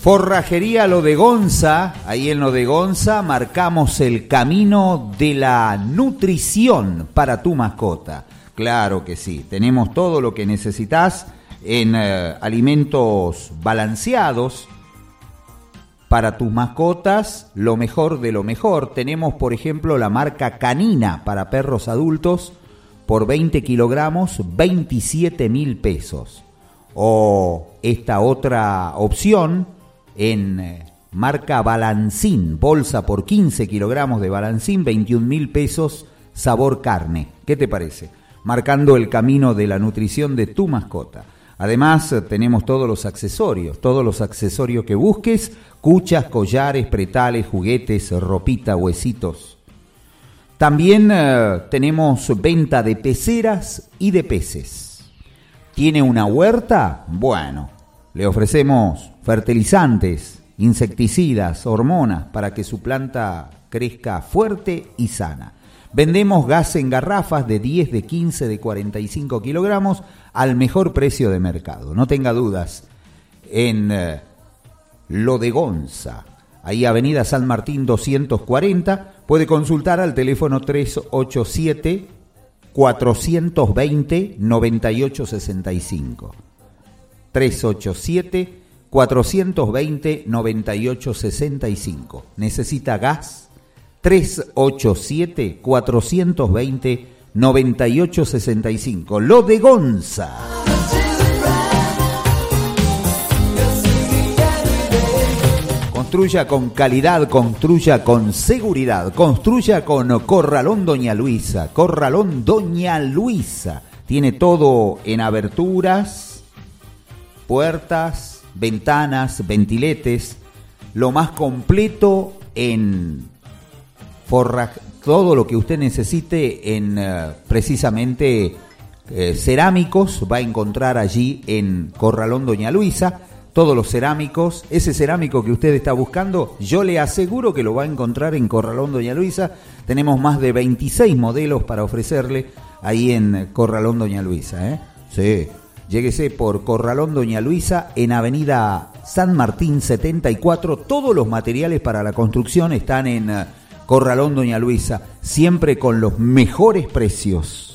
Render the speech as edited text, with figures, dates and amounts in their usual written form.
Forrajería Lo de Gonza, ahí en Lo de Gonza marcamos el camino de la nutrición para tu mascota. Claro que sí, tenemos todo lo que necesitas en alimentos balanceados para tus mascotas, lo mejor de lo mejor. Tenemos, por ejemplo, la marca Canina para perros adultos por 20 kilogramos, 27.000 pesos. O esta otra opción en marca Balancín, bolsa por 15 kilogramos de Balancín, 21.000 pesos, sabor carne. ¿Qué te parece? Marcando el camino de la nutrición de tu mascota. Además, tenemos todos los accesorios que busques, cuchas, collares, pretales, juguetes, ropita, huesitos. También tenemos venta de peceras y de peces. ¿Tiene una huerta? Bueno, le ofrecemos fertilizantes, insecticidas, hormonas para que su planta crezca fuerte y sana. Vendemos gas en garrafas de 10, de 15, de 45 kilogramos al mejor precio de mercado. No tenga dudas, en Lo de Gonza, ahí Avenida San Martín 240, puede consultar al teléfono 387-420-9865. 387-420-9865. ¿Necesita gas? 387-420-9865. Lo de Gonza. Construya con calidad, construya con seguridad, construya con Corralón Doña Luisa. Corralón Doña Luisa. Tiene todo en aberturas, puertas, ventanas, ventiletes, lo más completo en todo lo que usted necesite en precisamente cerámicos, va a encontrar allí en Corralón Doña Luisa. Todos los cerámicos, ese cerámico que usted está buscando, yo le aseguro que lo va a encontrar en Corralón Doña Luisa. Tenemos más de 26 modelos para ofrecerle ahí en Corralón Doña Luisa, Sí, lléguese por Corralón Doña Luisa en Avenida San Martín 74. Todos los materiales para la construcción están en Corralón Doña Luisa, siempre con los mejores precios.